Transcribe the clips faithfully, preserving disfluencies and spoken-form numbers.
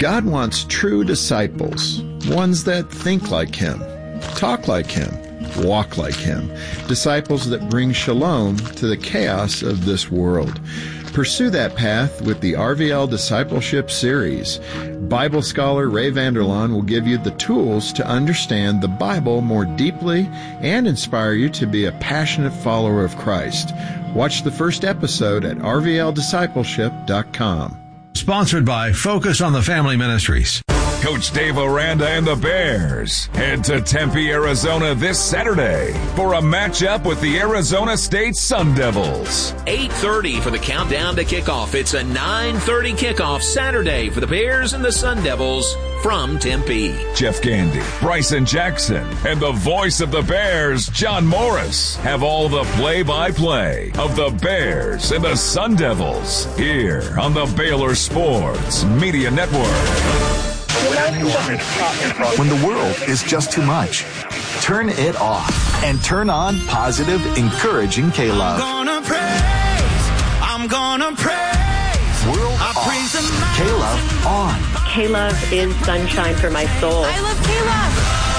God wants true disciples, ones that think like Him, talk like Him, walk like Him, disciples that bring shalom to the chaos of this world. Pursue that path with the R V L Discipleship Series. Bible scholar Ray Vander Laan will give you the tools to understand the Bible more deeply and inspire you to be a passionate follower of Christ. Watch the first episode at r v l discipleship dot com. Sponsored by Focus on the Family Ministries. Coach Dave Aranda and the Bears head to Tempe, Arizona this Saturday for a matchup with the Arizona State Sun Devils. eight thirty for the countdown to kickoff. It's a nine thirty kickoff Saturday for the Bears and the Sun Devils from Tempe. Jeff Gandy, Bryson Jackson, and the voice of the Bears, John Morris, have all the play-by-play of the Bears and the Sun Devils here on the Baylor Sports Media Network. When the world is just too much, turn it off and turn on positive, encouraging K-Love. I'm gonna praise, I'm gonna praise. World I off. praise the K-Love on. K-Love is sunshine for my soul. I love K-Love.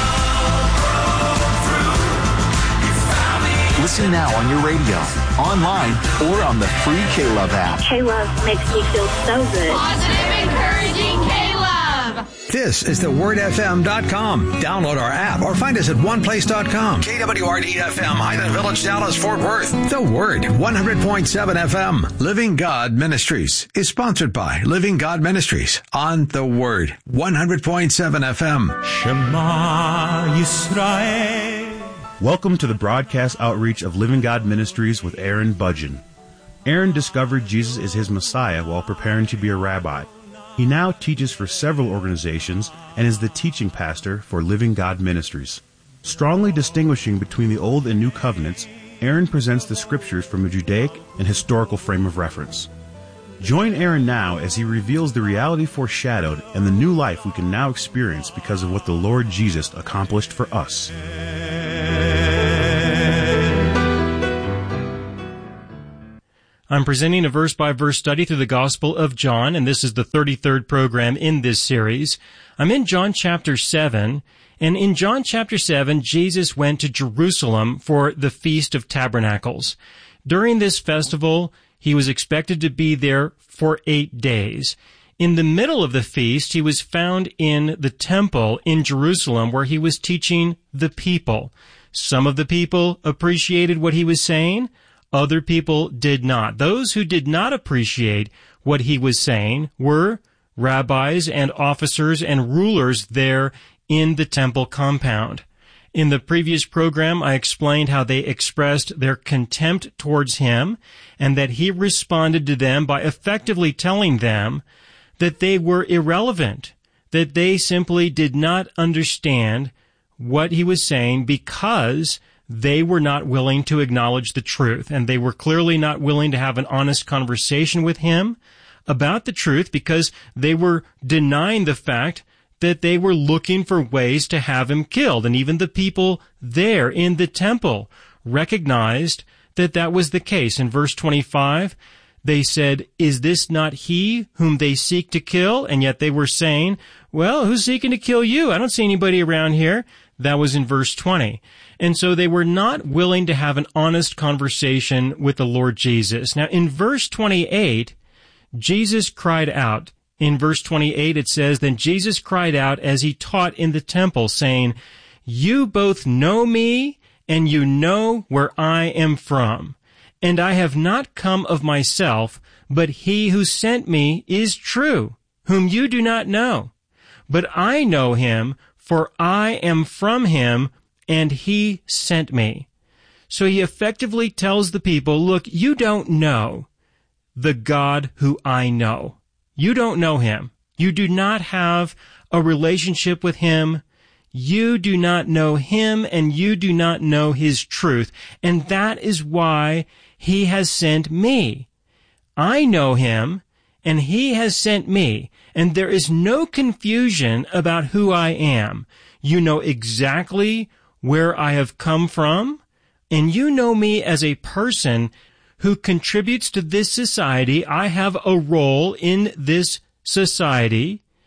Listen now on your radio, online, or on the free K-Love app. K-Love makes me feel so good. Positive, encouraging K-Love. This is the word f m dot com. Download our app or find us at one place dot com. K W R D F M, Highland Village, Dallas, Fort Worth. The Word, one hundred point seven F M. Living God Ministries is sponsored by Living God Ministries on The Word, one hundred point seven F M. Shema Yisrael. Welcome to the broadcast outreach of Living God Ministries with Aaron Budgeon. Aaron discovered Jesus is his Messiah while preparing to be a rabbi. He now teaches for several organizations and is the teaching pastor for Living God Ministries. Strongly distinguishing between the Old and New Covenants, Aaron presents the scriptures from a Judaic and historical frame of reference. Join Aaron now as he reveals the reality foreshadowed and the new life we can now experience because of what the Lord Jesus accomplished for us. I'm presenting a verse-by-verse study through the Gospel of John, and this is the thirty-third program in this series. I'm in John chapter seven, and in John chapter seven, Jesus went to Jerusalem for the Feast of Tabernacles. During this festival, he was expected to be there for eight days. In the middle of the feast, he was found in the temple in Jerusalem where he was teaching the people. Some of the people appreciated what he was saying. Other people did not. Those who did not appreciate what he was saying were rabbis and officers and rulers there in the temple compound. In the previous program, I explained how they expressed their contempt towards him and that he responded to them by effectively telling them that they were irrelevant, that they simply did not understand what he was saying because they were not willing to acknowledge the truth, and they were clearly not willing to have an honest conversation with him about the truth because they were denying the fact that they were looking for ways to have him killed. And even the people there in the temple recognized that that was the case. In verse twenty-five, they said, "Is this not he whom they seek to kill?" And yet they were saying, "Well, who's seeking to kill you? I don't see anybody around here." That was in verse twenty. And so they were not willing to have an honest conversation with the Lord Jesus. Now, in verse twenty-eight, Jesus cried out. In verse twenty-eight, it says, "Then Jesus cried out as he taught in the temple, saying, 'You both know me, and you know where I am from. And I have not come of myself, but he who sent me is true, whom you do not know. But I know him, for I am from him, and he sent me.'" So he effectively tells the people, look, you don't know the God who I know. You don't know him. You do not have a relationship with him. You do not know him, and you do not know his truth. And that is why he has sent me. I know him, and he has sent me. And there is no confusion about who I am. You know exactly where I have come from, and you know me as a person who contributes to this society. I have a role in this society,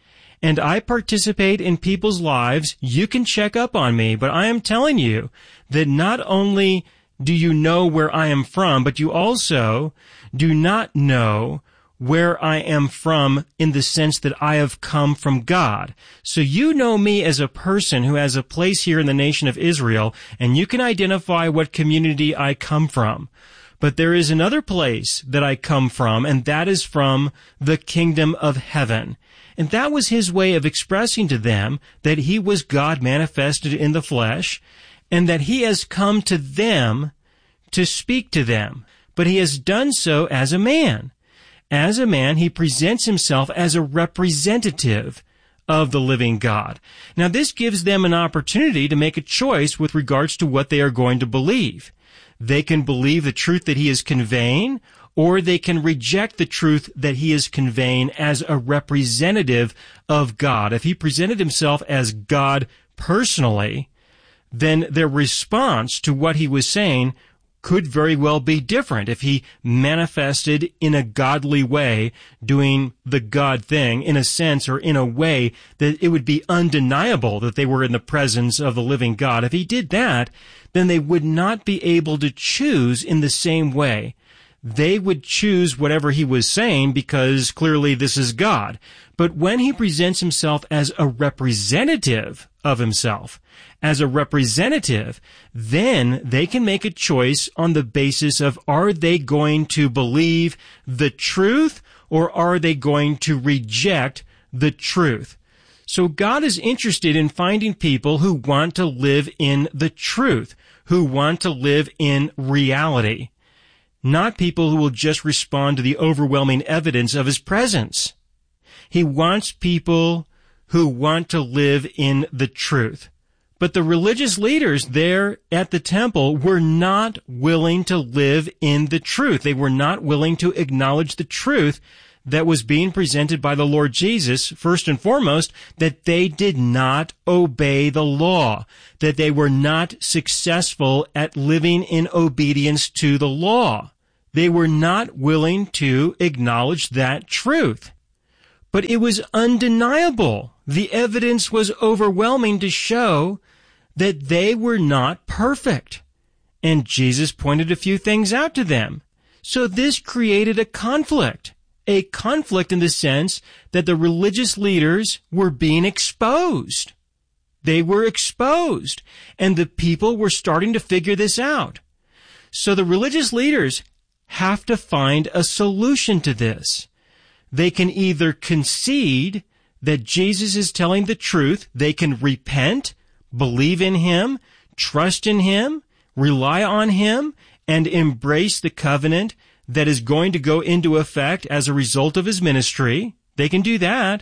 and I participate in people's lives, you can check up on me, but I am telling you that not only do you know where I am from, but you also do not know where I am from in the sense that I have come from God. So you know me as a person who has a place here in the nation of Israel, and you can identify what community I come from. But there is another place that I come from, and that is from the kingdom of heaven. And that was his way of expressing to them that he was God manifested in the flesh, and that he has come to them to speak to them. But he has done so as a man. As a man, he presents himself as a representative of the living God. Now, this gives them an opportunity to make a choice with regards to what they are going to believe. They can believe the truth that he is conveying, or they can reject the truth that he is conveying as a representative of God. If he presented himself as God personally, then their response to what he was saying could very well be different if he manifested in a godly way, doing the God thing in a sense or in a way that it would be undeniable that they were in the presence of the living God. If he did that, then they would not be able to choose in the same way. They would choose whatever he was saying because clearly this is God. But when he presents himself as a representative of himself, as a representative, then they can make a choice on the basis of, are they going to believe the truth or are they going to reject the truth? So God is interested in finding people who want to live in the truth, who want to live in reality, not people who will just respond to the overwhelming evidence of his presence. He wants people who want to live in the truth. But the religious leaders there at the temple were not willing to live in the truth. They were not willing to acknowledge the truth that was being presented by the Lord Jesus, first and foremost, that they did not obey the law, that they were not successful at living in obedience to the law. They were not willing to acknowledge that truth. But it was undeniable. The evidence was overwhelming to show that they were not perfect. And Jesus pointed a few things out to them. So this created a conflict. A conflict in the sense that the religious leaders were being exposed. They were exposed. And the people were starting to figure this out. So the religious leaders have to find a solution to this. They can either concede that Jesus is telling the truth, they can repent, believe in him, trust in him, rely on him, and embrace the covenant that is going to go into effect as a result of his ministry. They can do that.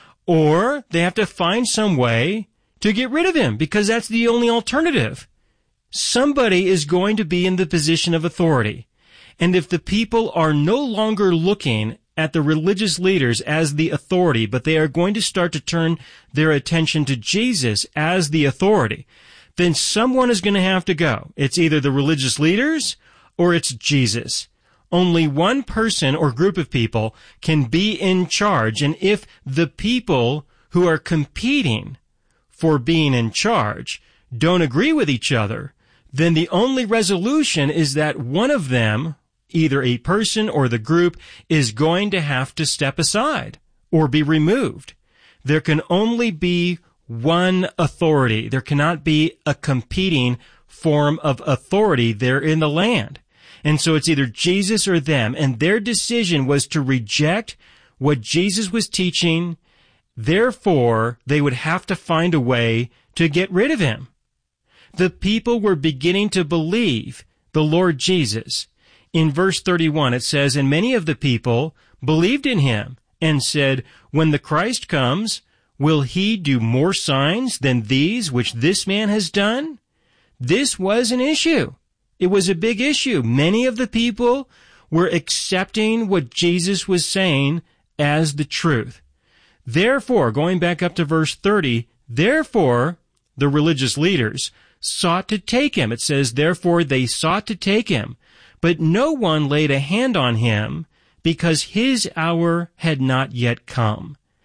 Or they have to find some way to get rid of him, because that's the only alternative. Somebody is going to be in the position of authority. And if the people are no longer looking at the religious leaders as the authority, but they are going to start to turn their attention to Jesus as the authority, then someone is going to have to go. It's either the religious leaders or it's Jesus. Only one person or group of people can be in charge, and if the people who are competing for being in charge don't agree with each other, then the only resolution is that one of them, either a person or the group, is going to have to step aside or be removed. There can only be one authority. There cannot be a competing form of authority there in the land. And so it's either Jesus or them. And their decision was to reject what Jesus was teaching. Therefore, they would have to find a way to get rid of him. The people were beginning to believe the Lord Jesus. In verse thirty-one, it says, "And many of the people believed in him and said, 'When the Christ comes, will he do more signs than these which this man has done?'" This was an issue. It was a big issue. Many of the people were accepting what Jesus was saying as the truth. Therefore, going back up to verse thirty, therefore, the religious leaders sought to take him. It says, therefore, they sought to take him. But no one laid a hand on him because his hour had not yet come.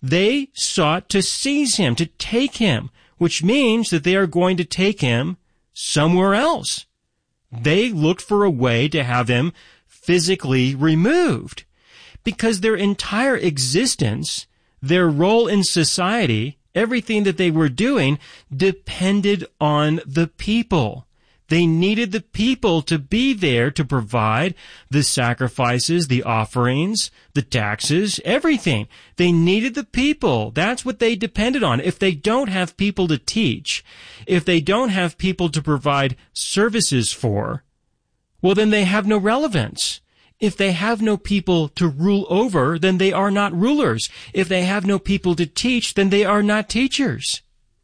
They sought to seize him, to take him, which means that they are going to take him somewhere else. They looked for a way to have him physically removed because their entire existence, their role in society, everything that they were doing depended on the people. They needed the people to be there to provide the sacrifices, the offerings, the taxes, everything. They needed the people. That's what they depended on. If they don't have people to teach, if they don't have people to provide services for, well, then they have no relevance. If they have no people to rule over, then they are not rulers. If they have no people to teach, then they are not teachers.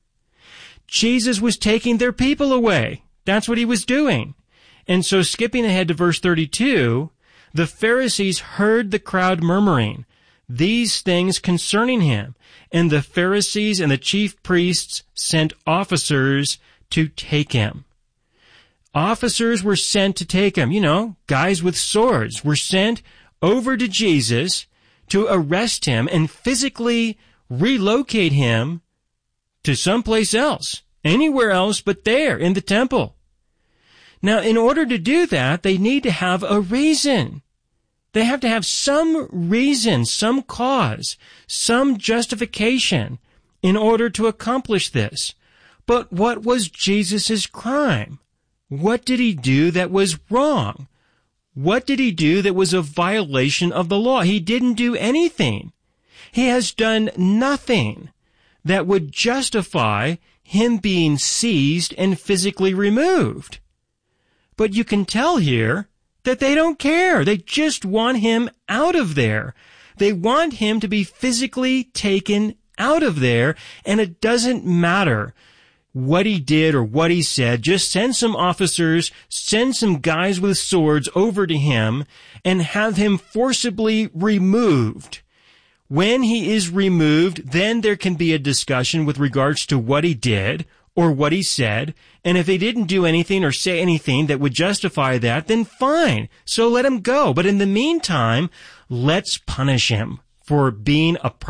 Jesus was taking their people away. That's what he was doing. And so skipping ahead to verse thirty-two, the Pharisees heard the crowd murmuring these things concerning him, and the Pharisees and the chief priests sent officers to take him. Officers were sent to take him. You know, guys with swords were sent over to Jesus to arrest him and physically relocate him to someplace else, anywhere else but there in the temple. Now, in order to do that, they need to have a reason. They have to have some reason, some cause, some justification in order to accomplish this. But what was Jesus' crime? What did he do that was wrong? What did he do that was a violation of the law? He didn't do anything. He has done nothing that would justify him being seized and physically removed. But you can tell here that they don't care. They just want him out of there. They want him to be physically taken out of there, and it doesn't matter what he did or what he said. Just send some officers, send some guys with swords over to him, and have him forcibly removed. When he is removed, then there can be a discussion with regards to what he did or what he said. And if he didn't do anything or say anything that would justify that, then fine. So let him go. But in the meantime, let's punish him for being a